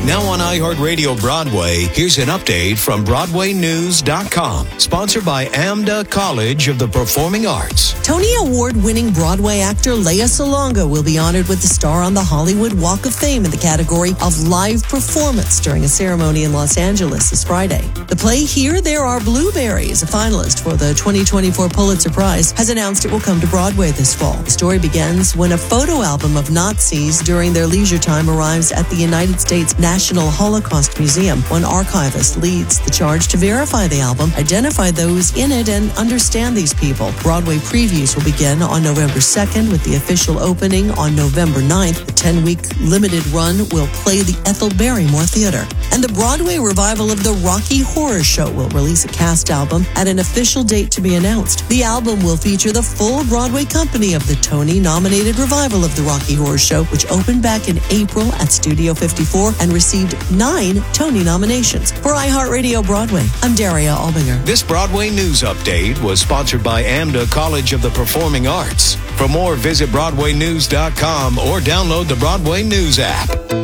Now on iHeartRadio Broadway, here's an update from BroadwayNews.com. Sponsored by AMDA College of the Performing Arts. Tony Award-winning Broadway actor Lea Salonga will be honored with the star on the Hollywood Walk of Fame in the category of live performance during a ceremony in Los Angeles this Friday. The play Here There Are Blueberries, a finalist for the 2024 Pulitzer Prize, has announced it will come to Broadway this fall. The story begins when a photo album of Nazis during their leisure time arrives at the United States National Holocaust Museum. One archivist leads the charge to verify the album, identify those in it, and understand these people. Broadway previews will begin on November 2nd with the official opening on November 9th. The 10-week limited run will play the Ethel Barrymore Theater. And the Broadway revival of the Rocky Horror Show will release a cast album at an official date to be announced. The album will feature the full Broadway company of the Tony-nominated revival of the Rocky Horror Show, which opened back in April at Studio 54 and received 9 Tony nominations. For iHeartRadio Broadway, I'm Daria Albinger. This Broadway News Update was sponsored by AMDA College of the Performing Arts. For more, visit BroadwayNews.com or download the Broadway News app.